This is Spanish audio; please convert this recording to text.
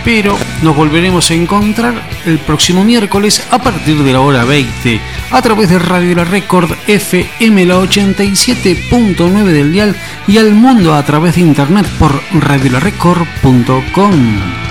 pero nos volveremos a encontrar el próximo miércoles a partir de la hora 20 a través de Radio La Record FM, la 87.9 del dial, y al mundo a través de internet por radiolarecord.com.